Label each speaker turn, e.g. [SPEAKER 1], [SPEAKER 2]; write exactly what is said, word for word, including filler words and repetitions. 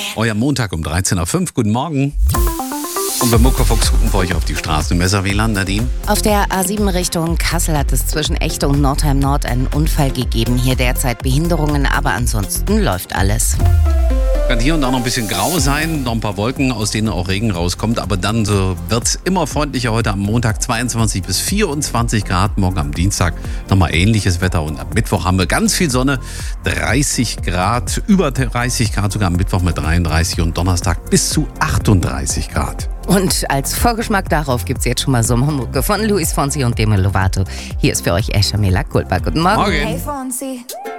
[SPEAKER 1] Euer Montag um dreizehn Uhr fünf. Guten Morgen. Und beim Muckerfuchs gucken wir euch auf die Straßen. Messer W L A N, Nadine?
[SPEAKER 2] Auf der A sieben Richtung Kassel hat es zwischen Echte und Nordheim Nord einen Unfall gegeben. Hier derzeit Behinderungen, aber ansonsten läuft alles.
[SPEAKER 1] Kann hier und da noch ein bisschen grau sein, noch ein paar Wolken, aus denen auch Regen rauskommt. Aber dann so wird es immer freundlicher. Heute am Montag zweiundzwanzig bis vierundzwanzig Grad. Morgen am Dienstag nochmal ähnliches Wetter. Und am Mittwoch haben wir ganz viel Sonne. dreißig Grad, über dreißig Grad sogar am Mittwoch mit dreiunddreißig und Donnerstag bis zu achtunddreißig Grad.
[SPEAKER 2] Und als Vorgeschmack darauf gibt es jetzt schon mal Sommermucke von Luis Fonsi und Demi Lovato. Hier ist für euch Escha Mela Culpa. Guten Morgen.
[SPEAKER 1] Morgen.
[SPEAKER 3] Hey Fonsi.